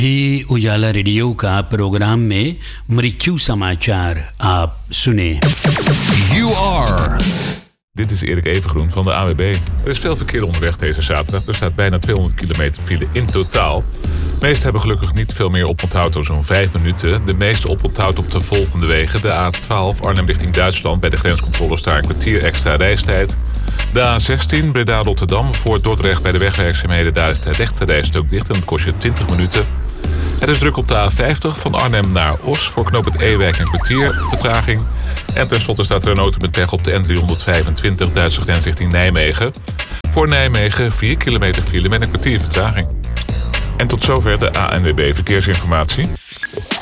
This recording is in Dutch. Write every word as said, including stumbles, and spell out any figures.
ये उजाला रेडियो का प्रोग्राम में मृत्यु समाचार आप सुने. You are. Dit is Erik Evengroen van de A W B. Er is veel verkeer onderweg deze zaterdag. Er staat bijna tweehonderd kilometer file in totaal. De meeste hebben gelukkig niet veel meer oponthoud dan zo'n vijf minuten. De meeste oponthoud op de volgende wegen. De A twaalf Arnhem richting Duitsland. Bij de grenscontrole staat een kwartier extra reistijd. De A zestien Breda-Rotterdam. Voor Dordrecht bij de wegwerkzaamheden. Daar is de rechterrijstuk dicht en dat kost je twintig minuten. Het is druk op de A vijftig van Arnhem naar Os. Voor knooppunt Ewijk een kwartier vertraging. En tenslotte staat er een auto met pech op de N driehonderdvijfentwintig Duitse grens richting Nijmegen. Voor Nijmegen vier kilometer file met een kwartier vertraging. En tot zover de A N W B Verkeersinformatie.